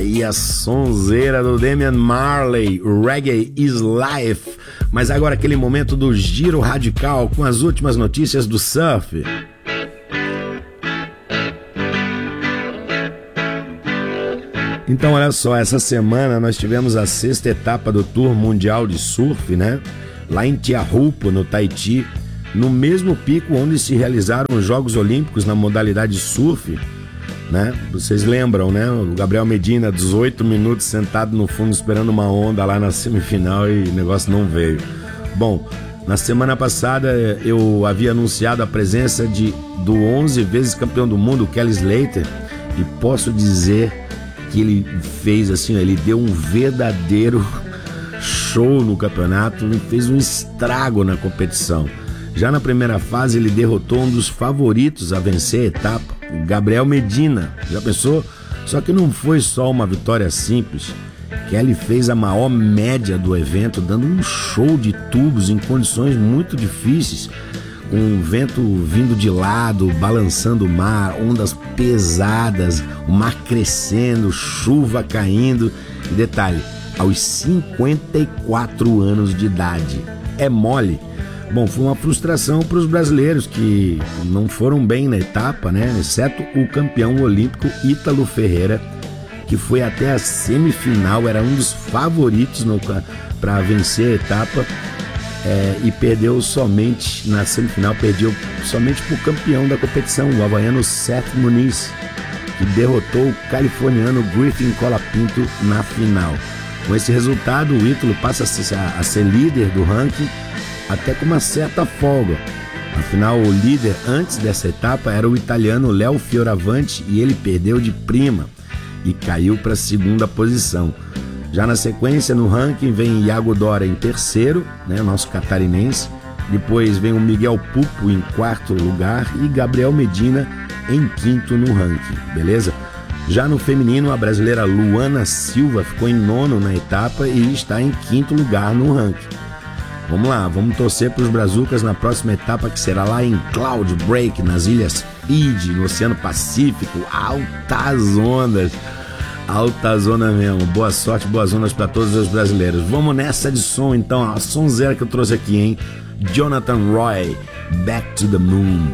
aí a sonzeira do Damian Marley, Reggae is Life. Mas agora aquele momento do giro radical com as últimas notícias do surf. Então olha só, essa semana nós tivemos a 6ª etapa do Tour Mundial de Surf, né? Lá em Tiahupo, no Tahiti, no mesmo pico onde se realizaram os Jogos Olímpicos na modalidade surf, né? Vocês lembram, né? O Gabriel Medina, 18 minutos sentado no fundo esperando uma onda lá na semifinal e o negócio não veio. Bom, na semana passada eu havia anunciado a presença do 11 vezes campeão do mundo, Kelly Slater, e posso dizer que ele fez assim, ele deu um verdadeiro show no campeonato e fez um estrago na competição. Já na primeira fase ele derrotou um dos favoritos a vencer a etapa, o Gabriel Medina. Já pensou? Só que não foi só uma vitória simples. Kelly fez a maior média do evento, dando um show de tubos em condições muito difíceis, com o vento vindo de lado, balançando o mar, ondas pesadas, o mar crescendo, chuva caindo. E detalhe, aos 54 anos de idade. É mole? Bom, foi uma frustração para os brasileiros que não foram bem na etapa, né? Exceto o campeão olímpico Ítalo Ferreira, que foi até a semifinal, era um dos favoritos para vencer a etapa. E perdeu somente na semifinal, perdeu somente para o campeão da competição, o havaiano Seth Muniz, que derrotou o californiano Griffin Colapinto na final. Com esse resultado, o Ítalo passa a ser líder do ranking, até com uma certa folga. Afinal, o líder antes dessa etapa era o italiano Léo Fioravanti e ele perdeu de prima e caiu para a 2ª posição. Já na sequência, no ranking, vem Iago Dora em terceiro, né, nosso catarinense. Depois vem o Miguel Pupo em 4º lugar e Gabriel Medina em 5º no ranking, beleza? Já no feminino, a brasileira Luana Silva ficou em 9º na etapa e está em 5º lugar no ranking. Vamos lá, vamos torcer para os brazucas na próxima etapa, que será lá em Cloud Break, nas Ilhas Fiji, no Oceano Pacífico. Altas ondas! Alta zona mesmo. Boa sorte, boas ondas para todos os brasileiros. Vamos nessa de som então, a sonzeira que eu trouxe aqui, hein? Jonathan Roy, Back to the Moon.